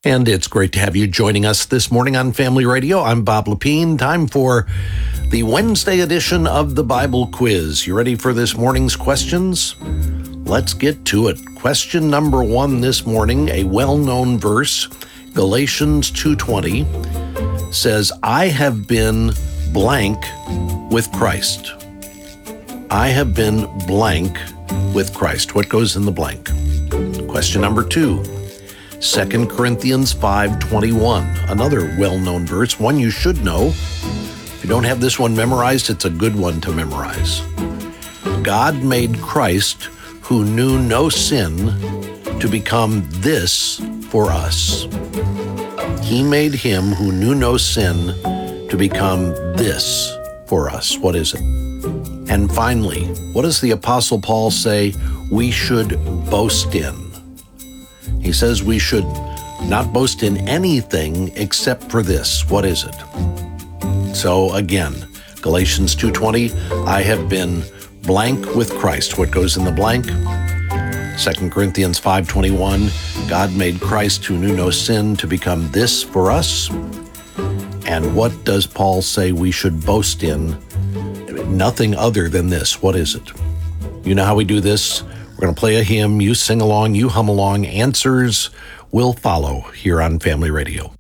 And it's great to have you joining us this morning on Family Radio. I'm Bob Lepine. Time for the Wednesday edition of the Bible Quiz. You ready for this morning's questions? Let's get to it. Question number 1 this morning, a well-known verse, Galatians 2:20, says, I have been blank with Christ. I have been blank with Christ. What goes in the blank? Question number 2, 2 Corinthians 5:21, another well-known verse, one you should know. If you don't have this one memorized, it's a good one to memorize. God made Christ, who knew no sin, to become this for us. He made him who knew no sin to become this for us. What is it? And finally, what does the Apostle Paul say we should boast in? He says we should not boast in anything except for this. What is it? So again, Galatians 2:20, I have been blank with Christ. What goes in the blank? 2 Corinthians 5:21, God made Christ who knew no sin to become this for us. And what does Paul say we should boast in? Nothing other than this. What is it? You know how we do this? We're going to play a hymn. You sing along, you hum along. Answers will follow here on Family Radio.